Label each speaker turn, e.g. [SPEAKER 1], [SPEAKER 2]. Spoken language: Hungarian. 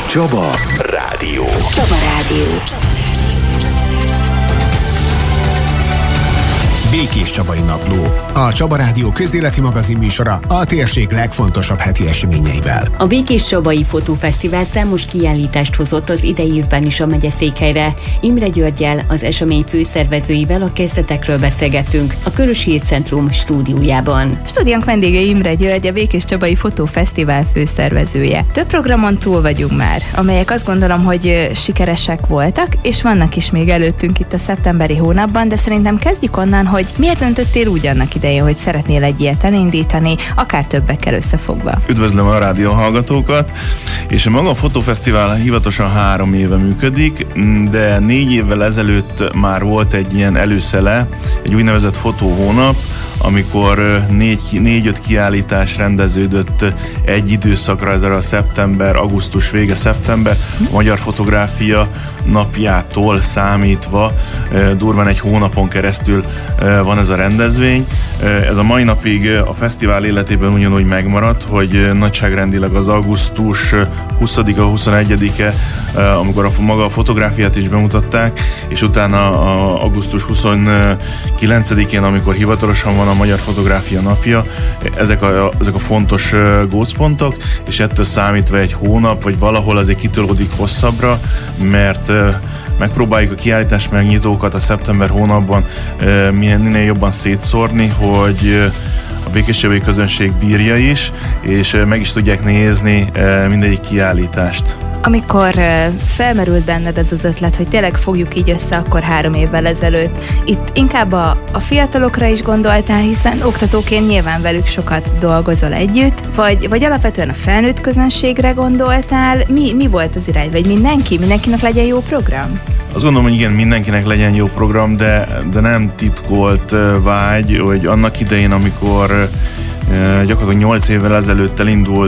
[SPEAKER 1] Csaba Rádió.
[SPEAKER 2] Csaba Rádió.
[SPEAKER 3] Békés Csabai Napló. A Csaba Rádió közéleti magazin műsora a térség legfontosabb heti eseményeivel.
[SPEAKER 4] A Békés Csabai Fotófesztivál számos kiállítást hozott az idei évben is a megyeszékhelyre. Imre Györggyel, az esemény főszervezőivel a kezdetekről beszélgettünk a Körösi Étcentrum stúdiójában.
[SPEAKER 2] Stúdiónk vendége Imre György, a Békés Csabai Fotófesztivál főszervezője. Több programon túl vagyunk már, amelyek azt gondolom, hogy sikeresek voltak, és vannak is még előttünk itt a szeptemberi hónapban, de szerintem kezdjük onnan, hogy miért döntöttél úgy annak idején, hogy szeretnél egy ilyet elindítani, akár többekkel összefogva?
[SPEAKER 5] Üdvözlöm a rádió hallgatókat, és maga a Fotófesztivál hivatalosan 3 éve működik, de 4 évvel ezelőtt már volt egy ilyen előszele, egy úgynevezett fotóhónap, amikor 4-5 kiállítás rendeződött egy időszakra, ez a szeptember, augusztus vége szeptember, a Magyar Fotográfia napjától számítva durván egy hónapon keresztül van ez a rendezvény. Ez a mai napig a fesztivál életében ugyanúgy megmaradt, hogy nagyságrendileg az augusztus 20-a, 21-e, amikor maga a fotográfiát is bemutatták, és utána augusztus 29-én, amikor hivatalosan van a Magyar Fotográfia napja, ezek a fontos gócpontok, és ettől számítva egy hónap, vagy valahol azért kitolódik hosszabbra, mert megpróbáljuk a kiállítás megnyitókat a szeptember hónapban minél jobban szétszórni, hogy a Békés Csabai közönség bírja is, és meg is tudják nézni mindegyik kiállítást.
[SPEAKER 2] Amikor felmerült benned ez az ötlet, hogy tényleg fogjuk így össze akkor 3 évvel ezelőtt, itt inkább a fiatalokra is gondoltál, hiszen oktatóként nyilván velük sokat dolgozol együtt, vagy alapvetően a felnőtt közönségre gondoltál? Mi volt az irány? Vagy mindenkinek legyen jó program?
[SPEAKER 5] Azt gondolom, hogy igen, mindenkinek legyen jó program, de nem titkolt vágy, hogy annak idején, amikor gyakorlatilag 8 évvel ezelőtt elindult